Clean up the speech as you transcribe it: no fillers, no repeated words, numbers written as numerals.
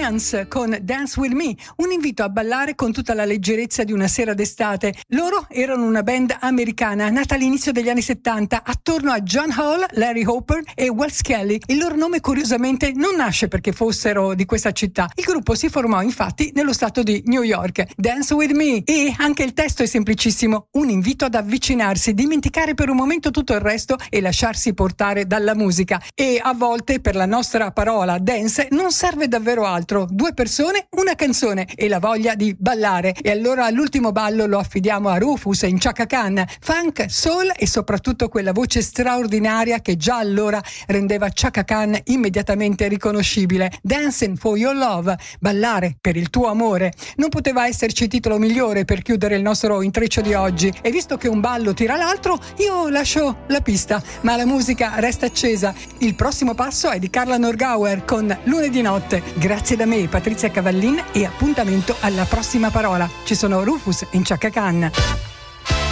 Dance con Dance With Me, un invito a ballare con tutta la leggerezza di una sera d'estate. Loro erano una band americana nata all'inizio degli anni 70 attorno a John Hall, Larry Hopper e Wes Kelly. Il loro nome curiosamente non nasce perché fossero di questa città. Il gruppo si formò infatti nello stato di New York. Dance With Me, e anche il testo è semplicissimo, un invito ad avvicinarsi, dimenticare per un momento tutto il resto e lasciarsi portare dalla musica. E a volte per la nostra parola dance non serve davvero altro: due persone, una canzone e la voglia di ballare. E allora l'ultimo ballo lo affidiamo a Rufus in Chaka Khan. Funk, soul e soprattutto quella voce straordinaria che già allora rendeva Chaka Khan immediatamente riconoscibile. Dancing for Your Love, ballare per il tuo amore. Non poteva esserci titolo migliore per chiudere il nostro intreccio di oggi, e visto che un ballo tira l'altro, io lascio la pista, ma la musica resta accesa. Il prossimo passo è di Carla Norgauer con Lunedì notte. Grazie da me, Patrizia Cavallin, e appuntamento alla prossima parola. Ci sono Rufus in Chaka Khan.